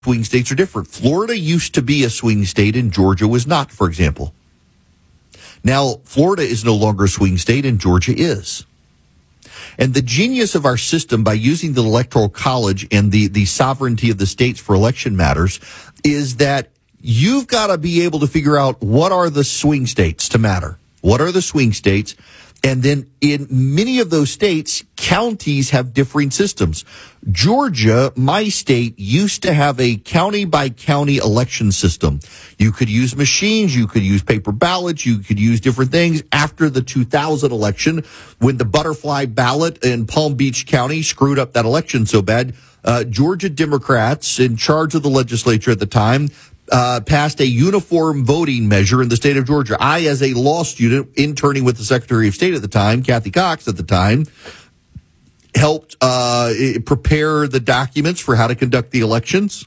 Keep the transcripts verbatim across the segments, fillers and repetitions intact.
swing states are different. Florida used to be a swing state and Georgia was not, for example. Now, Florida is no longer a swing state and Georgia is. And the genius of our system by using the Electoral College and the, the sovereignty of the states for election matters is that you've got to be able to figure out what are the swing states to matter. What are the swing states? And then in many of those states, counties have differing systems. Georgia, my state, used to have a county-by-county election system. You could use machines, you could use paper ballots, you could use different things. After the two thousand election, when the butterfly ballot in Palm Beach County screwed up that election so bad, uh, Georgia Democrats in charge of the legislature at the time Uh, passed a uniform voting measure in the state of Georgia. I, as a law student interning with the Secretary of State at the time, Kathy Cox at the time, helped uh, prepare the documents for how to conduct the elections.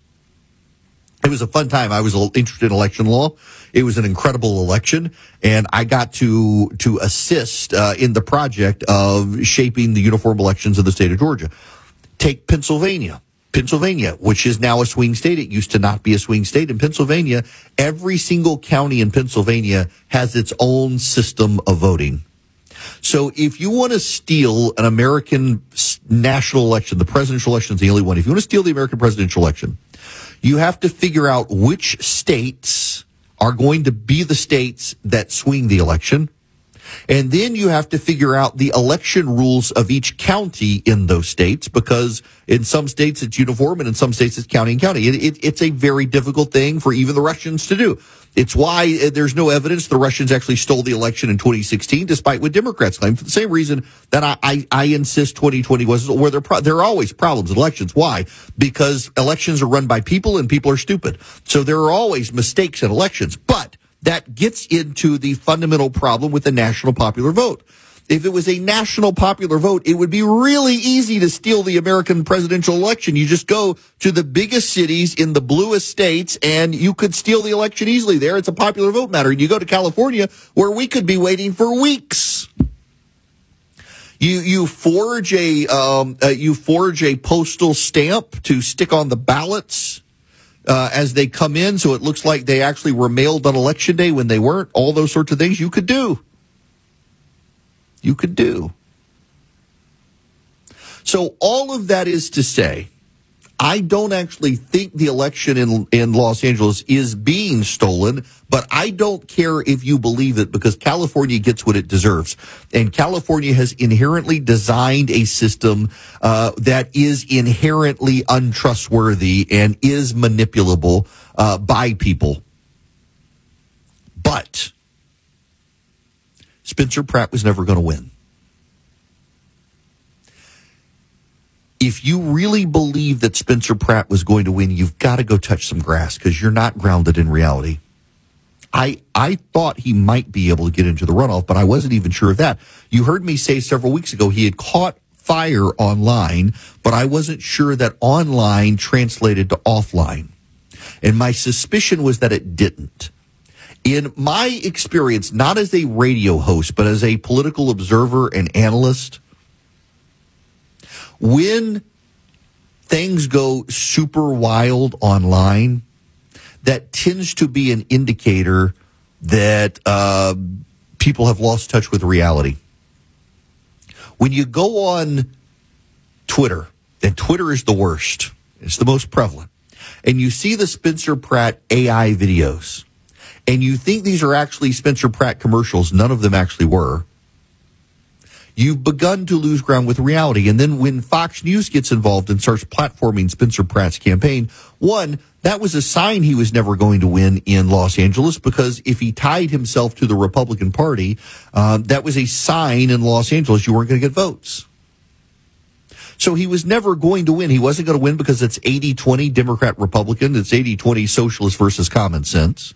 It was a fun time. I was interested in election law. It was an incredible election, and I got to to assist uh, in the project of shaping the uniform elections of the state of Georgia. Take Pennsylvania. Pennsylvania, which is now a swing state. It used to not be a swing state. In Pennsylvania, every single county in Pennsylvania has its own system of voting. So if you want to steal an American national election, the presidential election is the only one. If you want to steal the American presidential election, you have to figure out which states are going to be the states that swing the election. And then you have to figure out the election rules of each county in those states, because in some states it's uniform and in some states it's county and county. It, it, it's a very difficult thing for even the Russians to do. It's why there's no evidence the Russians actually stole the election in twenty sixteen, despite what Democrats claim, for the same reason that I, I, I insist twenty twenty was where there, pro- there are always problems in elections. Why? Because elections are run by people and people are stupid. So there are always mistakes in elections. But that gets into the fundamental problem with the national popular vote. If it was a national popular vote, it would be really easy to steal the American presidential election. You just go to the biggest cities in the bluest states and you could steal the election easily there. It's a popular vote matter. And you go to California where we could be waiting for weeks. You, you forge a, um, uh, you forge a postal stamp to stick on the ballots Uh, as they come in, so it looks like they actually were mailed on election day when they weren't. All those sorts of things you could do. You could do. So all of that is to say, I don't actually think the election in, in Los Angeles is being stolen, but I don't care if you believe it, because California gets what it deserves. And California has inherently designed a system uh, that is inherently untrustworthy and is manipulable uh, by people. But Spencer Pratt was never going to win. If you really believe that Spencer Pratt was going to win, you've got to go touch some grass, because you're not grounded in reality. I I thought he might be able to get into the runoff, but I wasn't even sure of that. You heard me say several weeks ago he had caught fire online, but I wasn't sure that online translated to offline. And my suspicion was that it didn't. In my experience, not as a radio host, but as a political observer and analyst, when things go super wild online, that tends to be an indicator that uh, people have lost touch with reality. When you go on Twitter, and Twitter is the worst, it's the most prevalent, and you see the Spencer Pratt A I videos, and you think these are actually Spencer Pratt commercials, none of them actually were, you've begun to lose ground with reality. And then when Fox News gets involved and starts platforming Spencer Pratt's campaign, one, that was a sign he was never going to win in Los Angeles, because if he tied himself to the Republican Party, uh, that was a sign in Los Angeles you weren't going to get votes. So he was never going to win. He wasn't going to win because it's eighty twenty Democrat-Republican. It's eighty twenty socialist versus common sense.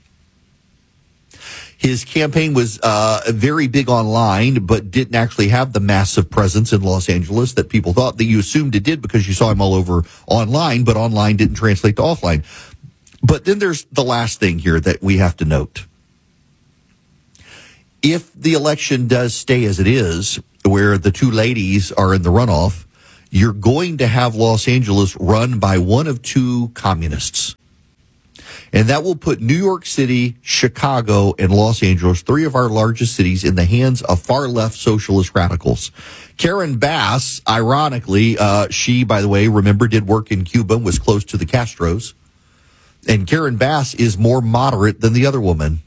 His campaign was uh, very big online, but didn't actually have the massive presence in Los Angeles that people thought, that you assumed it did because you saw him all over online, but online didn't translate to offline. But then there's the last thing here that we have to note. If the election does stay as it is, where the two ladies are in the runoff, you're going to have Los Angeles run by one of two communists. And that will put New York City, Chicago, and Los Angeles, three of our largest cities, in the hands of far-left socialist radicals. Karen Bass, ironically, uh, she, by the way, remember, did work in Cuba and was close to the Castros. And Karen Bass is more moderate than the other woman.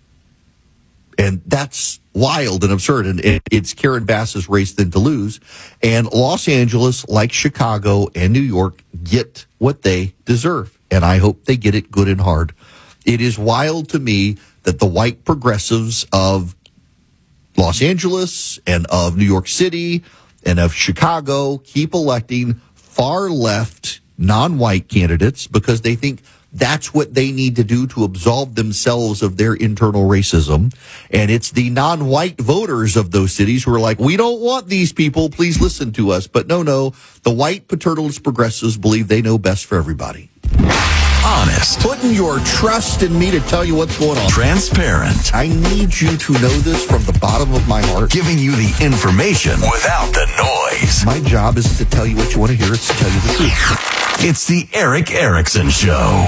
And that's wild and absurd. And it's Karen Bass's race then to lose. And Los Angeles, like Chicago and New York, get what they deserve. And I hope they get it good and hard. It is wild to me that the white progressives of Los Angeles and of New York City and of Chicago keep electing far left, non-white candidates because they think that's what they need to do to absolve themselves of their internal racism. And it's the non-white voters of those cities who are like, we don't want these people, please listen to us. But no, no, the white paternalist progressives believe they know best for everybody. Honest. Putting your trust in me to tell you what's going on. Transparent. I need you to know this from the bottom of my heart. Giving you the information without the noise. My job isn't to tell you what you want to hear, it's to tell you the truth. It's the Erick Erickson Show.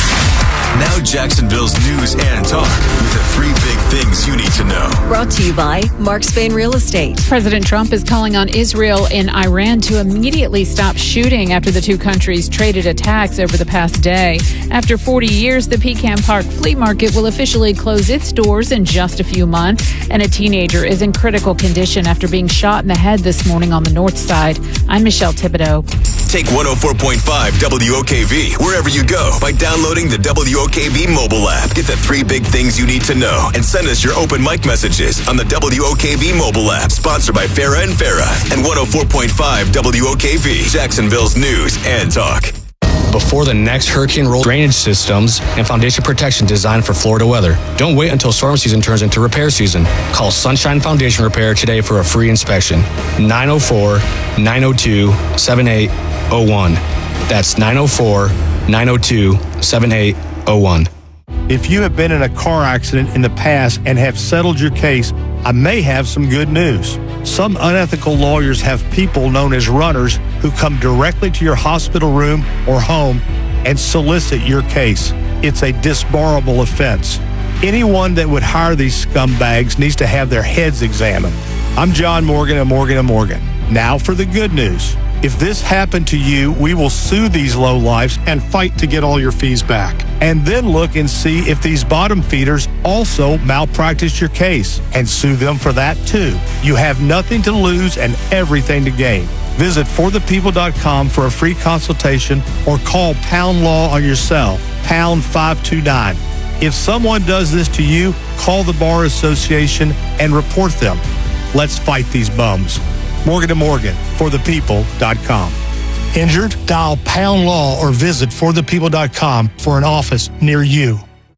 Now Jacksonville's news and talk with the three big things you need to know. Brought to you by Mark Spain Real Estate. President Trump is calling on Israel and Iran to immediately stop shooting after the two countries traded attacks over the past day. After forty years, the Pecan Park Flea Market will officially close its doors in just a few months. And a teenager is in critical condition after being shot in the head this morning on the north side. I'm Michelle Thibodeau. Take one oh four point five W O K V wherever you go by downloading the W O K V mobile app. Get the three big things you need to know and send us your open mic messages on the W O K V mobile app. Sponsored by Farah and Farah and one oh four point five W O K V, Jacksonville's news and talk. Before the next hurricane roll, drainage systems and foundation protection designed for Florida weather. Don't wait until storm season turns into repair season. Call Sunshine Foundation Repair today for a free inspection. nine oh four, nine oh two, seven eight oh one. That's nine oh four, nine oh two, seven eight oh one. If you have been in a car accident in the past and have settled your case, I may have some good news. Some unethical lawyers have people known as runners who come directly to your hospital room or home and solicit your case. It's a disbarable offense. Anyone that would hire these scumbags needs to have their heads examined. I'm John Morgan of Morgan and Morgan. Now for the good news. If this happened to you, we will sue these lowlifes and fight to get all your fees back. And then look and see if these bottom feeders also malpractice your case and sue them for that too. You have nothing to lose and everything to gain. Visit for the people dot com for a free consultation or call Pound Law on your cell, pound five two nine. If someone does this to you, call the Bar Association and report them. Let's fight these bums. Morgan and Morgan, for the people dot com. Injured? Dial Pound Law or visit for the people dot com for an office near you.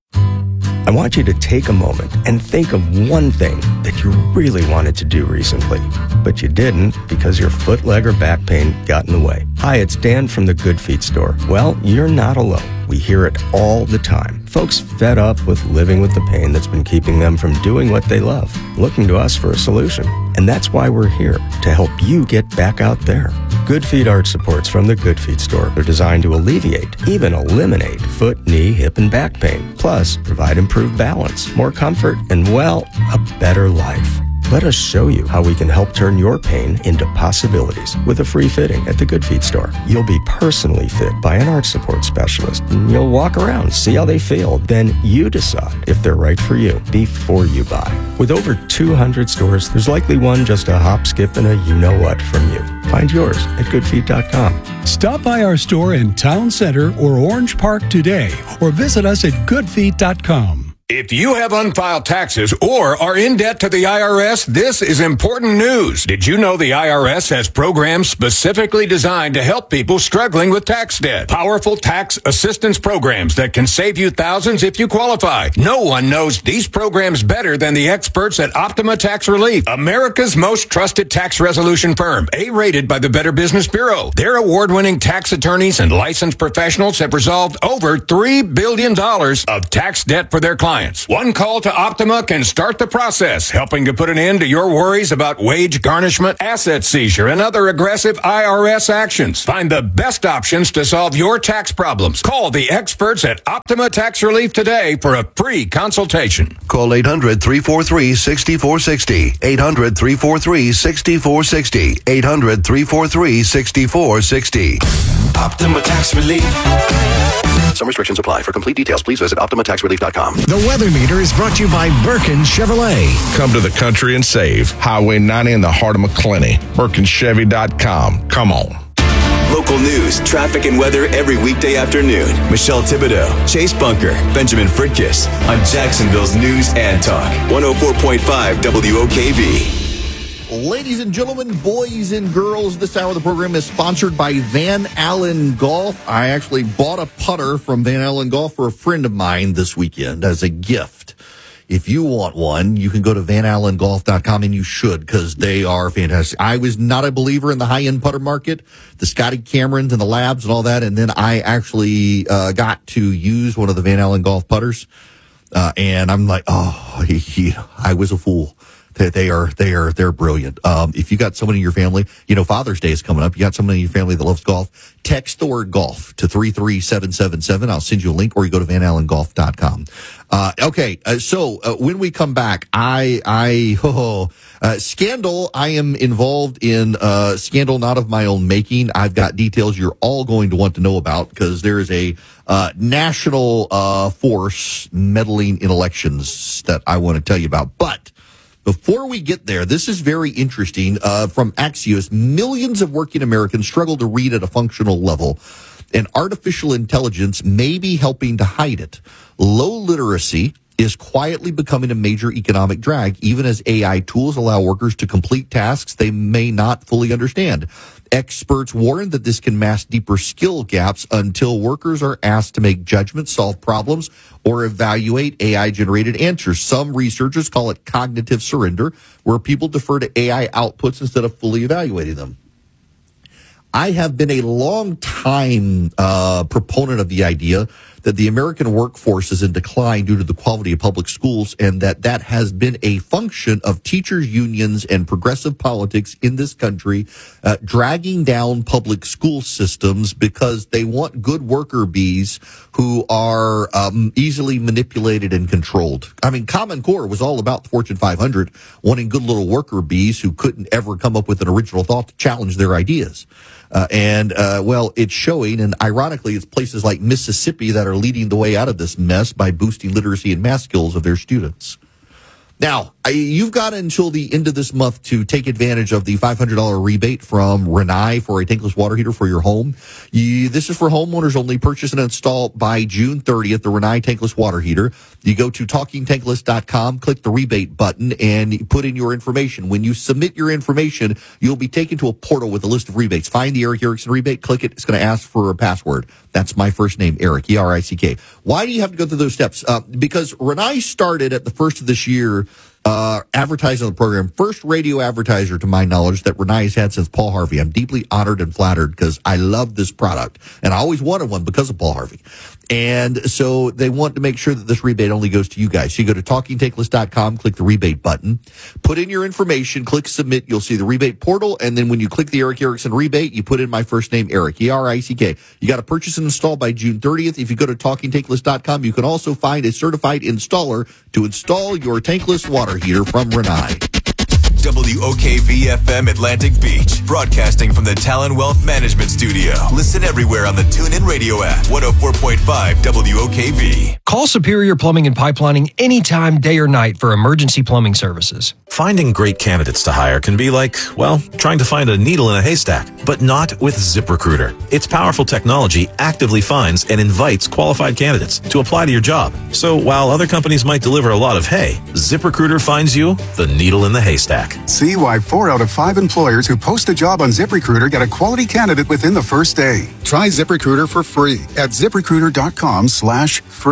I want you to take a moment and think of one thing that you really wanted to do recently, but you didn't because your foot, leg, or back pain got in the way. Hi, it's Dan from the Good Feet store. Well, you're not alone. We hear it all the time. Folks fed up with living with the pain that's been keeping them from doing what they love, looking to us for a solution. And that's why we're here, to help you get back out there. Good Feet arch supports from the Good Feet store are designed to alleviate, even eliminate, foot, knee, hip, and back pain. Plus, provide improved balance, more comfort, and, well, a better life. Let us show you how we can help turn your pain into possibilities with a free fitting at the Good Feet store. You'll be personally fit by an arch support specialist, and you'll walk around, see how they feel. Then you decide if they're right for you before you buy. With over two hundred stores, there's likely one just a hop, skip, and a you-know-what from you. Find yours at good feet dot com. Stop by our store in Town Center or Orange Park today, or visit us at good feet dot com. If you have unfiled taxes or are in debt to the I R S, this is important news. Did you know the I R S has programs specifically designed to help people struggling with tax debt? Powerful tax assistance programs that can save you thousands if you qualify. No one knows these programs better than the experts at Optima Tax Relief, America's most trusted tax resolution firm, A-rated by the Better Business Bureau. Their award-winning tax attorneys and licensed professionals have resolved over three billion dollars of tax debt for their clients. compliance. One call to Optima can start the process, helping to put an end to your worries about wage garnishment, asset seizure, and other aggressive I R S actions. Find the best options to solve your tax problems. Call the experts at Optima Tax Relief today for a free consultation. Call eight hundred, three four three, six four six zero. eight hundred, three four three, six four six zero. eight hundred, three four three, six four six zero. Optima Tax Relief. Some restrictions apply. For complete details, please visit optima tax relief dot com. The Weather Meter is brought to you by Birkin Chevrolet. Come to the country and save. Highway ninety in the heart of McClenny. Birkin Chevy dot com. Come on. Local news, traffic, and weather every weekday afternoon. Michelle Thibodeau, Chase Bunker, Benjamin Fritkiss on Jacksonville's News and Talk. one oh four point five W O K V. Ladies and gentlemen, boys and girls, this hour of the program is sponsored by Van Allen Golf. I actually bought a putter from Van Allen Golf for a friend of mine this weekend as a gift. If you want one, you can go to van allen golf dot com, and you should, because they are fantastic. I was not a believer in the high-end putter market, the Scotty Camerons and the Labs and all that, and then I actually uh, got to use one of the Van Allen Golf putters, uh, and I'm like, oh, he, he, I was a fool. They, they are, they are, they're brilliant. Um, if you got someone in your family, you know, Father's Day is coming up. You got someone in your family that loves golf. Text the word golf to three three seven seven seven. I'll send you a link, or you go to van allen golf dot com. Uh, okay. Uh, so, uh, when we come back, I, I, oh, uh, scandal. I am involved in, uh, scandal not of my own making. I've got details you're all going to want to know about, because there is a, uh, national, uh, force meddling in elections that I want to tell you about. But, before we get there, this is very interesting. Uh, from Axios, millions of working Americans struggle to read at a functional level, and artificial intelligence may be helping to hide it. Low literacy is quietly becoming a major economic drag, even as A I tools allow workers to complete tasks they may not fully understand. Experts warn that this can mask deeper skill gaps until workers are asked to make judgments, solve problems, or evaluate A I-generated answers. Some researchers call it cognitive surrender, where people defer to A I outputs instead of fully evaluating them. I have been a long time uh, proponent of the idea that the American workforce is in decline due to the quality of public schools, and that that has been a function of teachers' unions and progressive politics in this country uh, dragging down public school systems because they want good worker bees who are um, easily manipulated and controlled. I mean, Common Core was all about the Fortune five hundred wanting good little worker bees who couldn't ever come up with an original thought to challenge their ideas. Uh, and, uh, well, it's showing, and ironically, it's places like Mississippi that are leading the way out of this mess by boosting literacy and math skills of their students. Now, I, you've got until the end of this month to take advantage of the five hundred dollars rebate from Rinnai for a tankless water heater for your home. You, this is for homeowners only. Purchase and install by June thirtieth, the Rinnai tankless water heater. You go to talking tankless dot com, click the rebate button, and put in your information. When you submit your information, you'll be taken to a portal with a list of rebates. Find the Eric Erickson rebate, click it. It's going to ask for a password. That's my first name, Eric, E R I C K. Why do you have to go through those steps? Uh, because Rinnai started at the first of this year Uh, advertising on the program. First radio advertiser, to my knowledge, that Rinnai has had since Paul Harvey. I'm deeply honored and flattered because I love this product, and I always wanted one because of Paul Harvey. And so they want to make sure that this rebate only goes to you guys. So you go to talking tankless dot com, click the rebate button, put in your information, click submit. You'll see the rebate portal. And then when you click the Eric Erickson rebate, you put in my first name, Eric, E R I C K. You got to purchase and install by June thirtieth. If you go to talking tankless dot com, you can also find a certified installer to install your tankless water heater from Rinnai. W O K V F M Atlantic Beach, broadcasting from the Talon Wealth Management Studio. Listen everywhere on the TuneIn Radio app. one oh four point five W O K V. Call Superior Plumbing and Pipelining anytime, day or night, for emergency plumbing services. Finding great candidates to hire can be like, well, trying to find a needle in a haystack, but not with ZipRecruiter. Its powerful technology actively finds and invites qualified candidates to apply to your job. So while other companies might deliver a lot of hay, ZipRecruiter finds you the needle in the haystack. See why four out of five employers who post a job on ZipRecruiter get a quality candidate within the first day. Try ZipRecruiter for free at ZipRecruiter dot com slash free.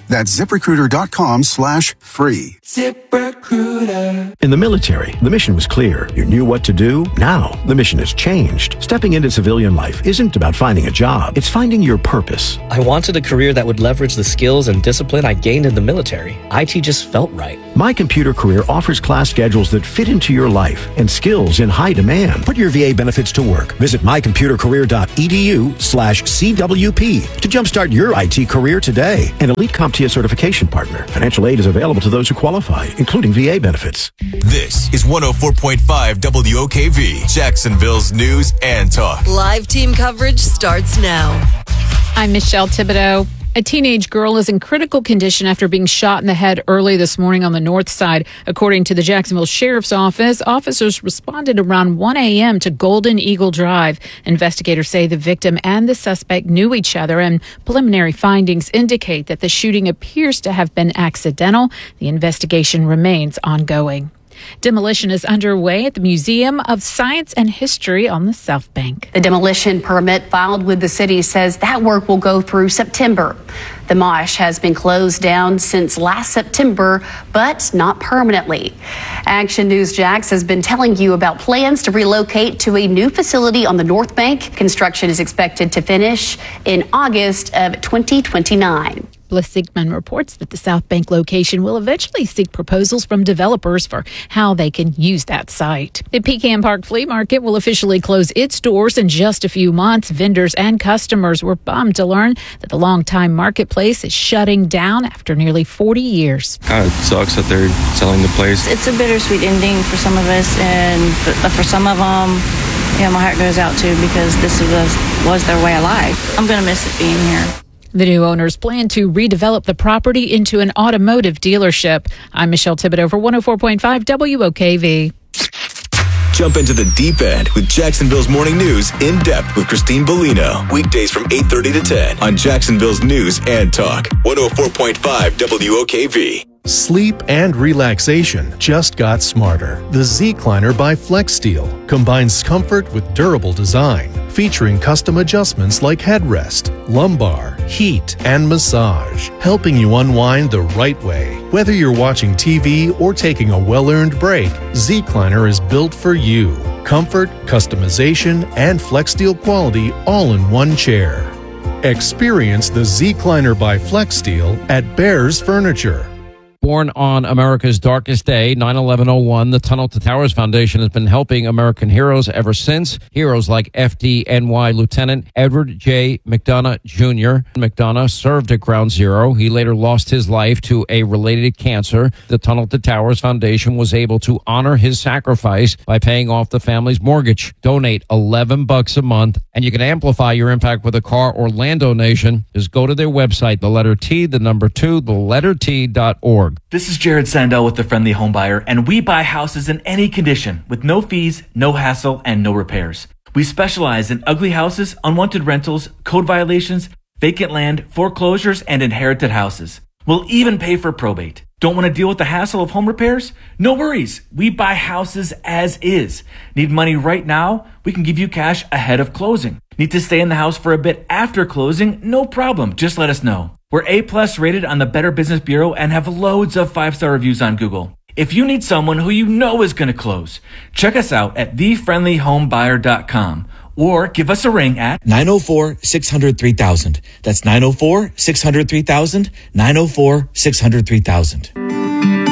That's ZipRecruiter.com slash free. ZipRecruiter. In the military, the mission was clear. You knew what to do. Now, the mission has changed. Stepping into civilian life isn't about finding a job. It's finding your purpose. I wanted a career that would leverage the skills and discipline I gained in the military. I T just felt right. My Computer Career offers class schedules that fit into your life and skills in high demand. Put your V A benefits to work. Visit mycomputercareer.edu slash CWP to jumpstart your I T career today. An Elite CompTIA certification partner. Financial aid is available to those who qualify, including V A benefits. This is one oh four point five W O K V, Jacksonville's news and talk. Live team coverage starts now. I'm Michelle Thibodeau. A teenage girl is in critical condition after being shot in the head early this morning on the north side. According to the Jacksonville Sheriff's Office, officers responded around one a.m. to Golden Eagle Drive. Investigators say the victim and the suspect knew each other, and preliminary findings indicate that the shooting appears to have been accidental. The investigation remains ongoing. Demolition is underway at the Museum of Science and History on the South Bank. The demolition permit filed with the city says that work will go through September. The mosh has been closed down since last September, but not permanently. Action News Jax has been telling you about plans to relocate to a new facility on the North Bank. Construction is expected to finish in August of twenty twenty-nine. Bliss Siegman reports that the South Bank location will eventually seek proposals from developers for how they can use that site. The Pecan Park Flea Market will officially close its doors in just a few months. Vendors and customers were bummed to learn that the longtime marketplace is shutting down after nearly forty years. Kind of sucks that they're selling the place. It's a bittersweet ending for some of us, and for, for some of them, you know, my heart goes out to because this was, was their way of life. I'm going to miss it being here. The new owners plan to redevelop the property into an automotive dealership. I'm Michelle Thibodeau for one oh four point five W O K V. Jump into the deep end with Jacksonville's Morning News in depth with Christine Bellino. Weekdays from eight thirty to ten on Jacksonville's News and Talk. one oh four point five W O K V. Sleep and relaxation just got smarter. The Z-Cliner by FlexSteel combines comfort with durable design, featuring custom adjustments like headrest, lumbar, heat, and massage, helping you unwind the right way. Whether you're watching T V or taking a well-earned break, Z-Cliner is built for you. Comfort, customization, and FlexSteel quality all in one chair. Experience the Z-Cliner by FlexSteel at Bears Furniture. Born on America's darkest day, nine eleven oh one, the Tunnel to Towers Foundation has been helping American heroes ever since. Heroes like F D N Y Lieutenant Edward J. McDonough Junior McDonough served at Ground Zero. He later lost his life to a related cancer. The Tunnel to Towers Foundation was able to honor his sacrifice by paying off the family's mortgage. Donate eleven bucks a month, and you can amplify your impact with a car or land donation. Just go to their website, the letter T, the number two, the letter T dot org. This is Jared Sandell with The Friendly Home Buyer, and we buy houses in any condition with no fees, no hassle, and no repairs. We specialize in ugly houses, unwanted rentals, code violations, vacant land, foreclosures, and inherited houses. We'll even pay for probate. Don't want to deal with the hassle of home repairs? No worries. We buy houses as is. Need money right now? We can give you cash ahead of closing. Need to stay in the house for a bit after closing? No problem. Just let us know. We're A-plus rated on the Better Business Bureau and have loads of five-star reviews on Google. If you need someone who you know is going to close, check us out at the friendly home buyer dot com or give us a ring at nine oh four, six hundred, three thousand. That's nine oh four, six hundred, three thousand, nine oh four, six hundred, three thousand.